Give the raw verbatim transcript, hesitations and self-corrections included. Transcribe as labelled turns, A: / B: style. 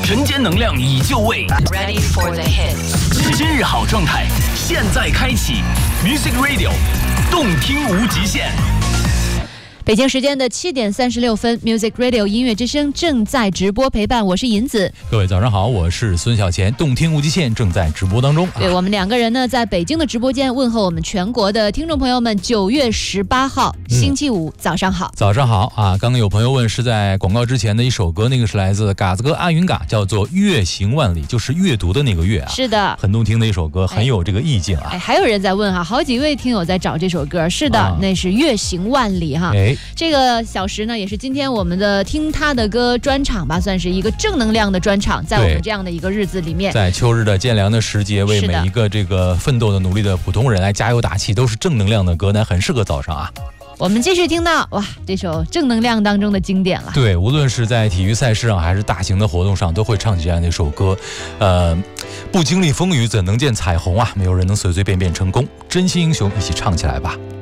A: 晨间能量已就位
B: ，Ready for the hits。
A: 今日好状态，现在开启 Music Radio， 动听无极限。
C: 北京时间的七点三十六分 ，Music Radio 音乐之声正在直播陪伴，我是银子。
D: 各位早上好，我是孙小贤，动听无极限正在直播当中。
C: 对、啊、我们两个人呢，在北京的直播间问候我们全国的听众朋友们。九月十八号、嗯、星期五早上好，
D: 早上好啊！刚刚有朋友问是在广告之前的一首歌，那个是来自嘎子哥阿云嘎，叫做《阅行万里》，就是阅读的那个阅啊。
C: 是的，
D: 很动听的一首歌，很有这个意境啊。
C: 哎，还有人在问哈，好几位听友在找这首歌。是的，啊、那是《阅行万里》哈。
D: 哎，
C: 这个小时呢，也是今天我们的听他的歌专场吧，算是一个正能量的专场，在我们这样的一个日子里面，
D: 在秋日的渐凉的时节，为每一个这个奋斗的努力的普通人来加油打气，都是正能量的歌，那很适合早上啊。
C: 我们继续听到哇，这首正能量当中的经典了。
D: 对，无论是在体育赛事上还是大型的活动上，都会唱起这样的一首歌。呃，不经历风雨怎能见彩虹啊？没有人能随随便便成功，真心英雄，一起唱起来吧。